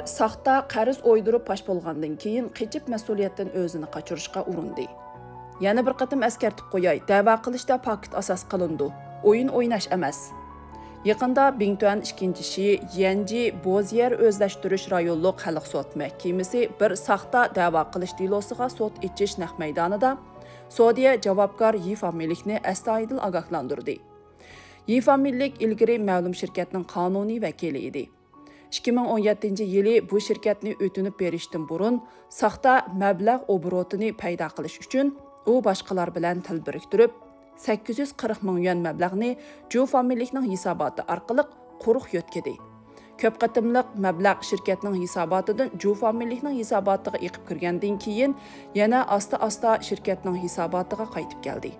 saxta qarz o'ydirib pash bo'lgandan keyin qechib mas'uliyatdan o'zini qochirishga urindi. Yana bir qatim eskartib qo'yay, da'vo qilishda paket asos qilindi. O'yin o'ynash emas. Yaqında Bingtuan 2-shi Yanji Bozier o'zlashtirish rayonlik xalq sud mahkamasi bir saxta da'vo qilish delosiga sud ichish naq maydonida Saudiya javobgar Yifamillikni astoydil ogohlantirdi. Yifamillik ilgari ma'lum shirkatning qonuniy vakili edi. 2017-yili bu shirkatni o'tinib berishdan burun saxta mablag' obrotini paydo qilish uchun u boshqalar bilan til biriktirib 840 ming yuan mablag'ni Jufamillikning hisoboti orqali quruq yo'tkadi. Ko'p qatimliq mablag' shirkatning hisobotidan Jufamillikning hisobotiga eqib kirgandan keyin yana asta-asta shirkatning hisobotiga qaytib keldi.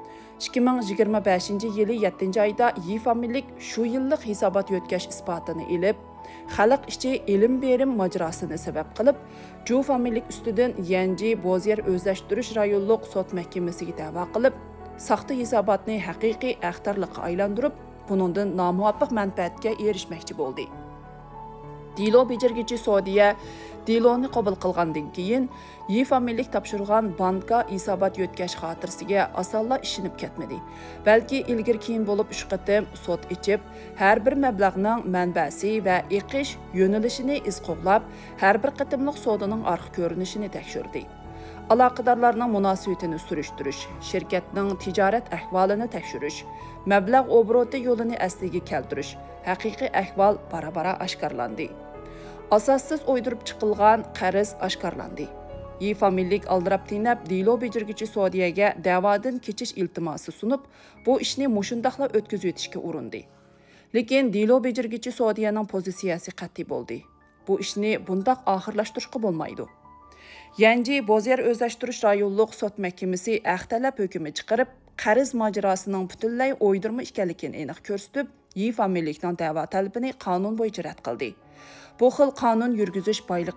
2025-yili 7-oyda Yifamillik shu yillik hisobot yo'tkash isbotini ilib, xalq ichi ilm berim majrosini sabab qilib, Jufamillik ustidan Yanji Bozier o'zlashtirish rayonlik sud mahkamasiga da'vo qilib, saxta hisobotni haqiqiy axtarlikqa aylantirib, buningdan nomuvofiq manfaatga erishmoqchi bo'ldi. Dilo bejirgichi Saudiya Diloni qabul qilgandan keyin Yifamillik topshirgan banka hisobot yo'tkash xotirasiga osonla ishinib ketmadi. Balki ilgir keyin bo'lib 3 qatim sud ichib, har bir mablag'ning manbasi va eqish yo'nalishini izqo'qlab, har bir qatimliq sodining orqa ko'rinishini tekshirdi. Aloqadorlarning munosabatini surishtirish, shirkatning tijorat ahvolini tekshirish, mablag' obroti yo'lini asliga keltirish, haqiqiy ahvol bara-bara oshkorlandi. Asossiz o'ydirib chiqilgan qarz oshkorlandi. Yifamillik aldirab tinab Dilo bejirgichi Saudiyaga da'vodan kechish iltimosi sunib, bu ishni mushundaqla o'tkazib o'tishga urindi. Lekin Dilo bejirgichi Saudiyaning pozitsiyasi qat'iy bo'ldi. Bu ishni bundoq oxirlashtirishga bo'lmaydi. Yanji Bozier o'zlashtirish rayonlik sud mahkamasi ahtalab hukmi chiqarib, qarz majrosining butunlay o'ydirma ekanligini aniq ko'rsatib, Yifamillikning da'vo talabini qonun bo'yicha rad qildi. Bu xil qonun yurgizish boylik